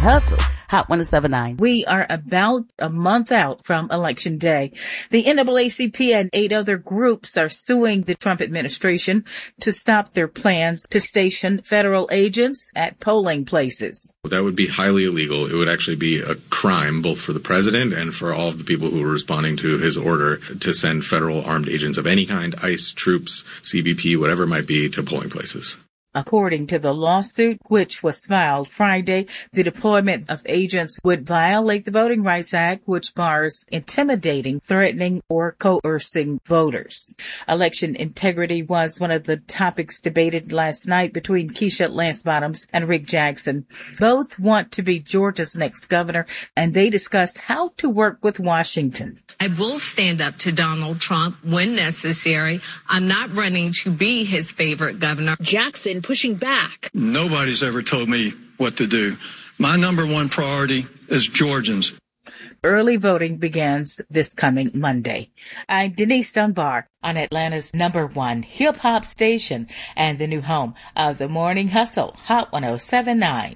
Hustle, Hot 107.9. We are about a month out from Election Day. The NAACP and 8 other groups are suing the Trump administration to stop their plans to station federal agents at polling places. That would be highly illegal. It would actually be a crime both for the president and for all of the people who were responding to his order to send federal armed agents of any kind, ICE, troops, CBP, whatever it might be, to polling places. According to the lawsuit, which was filed Friday, the deployment of agents would violate the Voting Rights Act, which bars intimidating, threatening, or coercing voters. Election integrity was one of the topics debated last night between Keisha Lance Bottoms and Rick Jackson. Both want to be Georgia's next governor, and they discussed how to work with Washington. I will stand up to Donald Trump when necessary. I'm not running to be his favorite governor. Jackson pushing back. Nobody's ever told me what to do. My number one priority is Georgians. Early voting begins this coming Monday. I'm Denise Dunbar on Atlanta's #1 hip-hop station and the new home of the Morning Hustle, Hot 107.9.